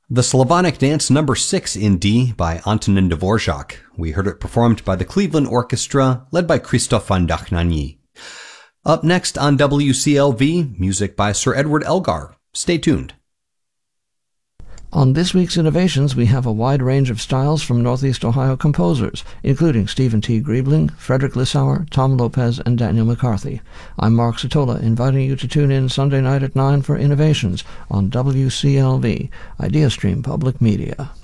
The Slavonic Dance No. 6 in D by Antonin Dvorak. We heard it performed by the Cleveland Orchestra, led by Christophe van Dachnagny. Up next on WCLV, music by Sir Edward Elgar. Stay tuned. On this week's Innovations, we have a wide range of styles from Northeast Ohio composers, including Stephen T. Griebling, Frederick Lissauer, Tom Lopez, and Daniel McCarthy. I'm Mark Satola, inviting you to tune in Sunday night at 9 for Innovations on WCLV, IdeaStream Public Media.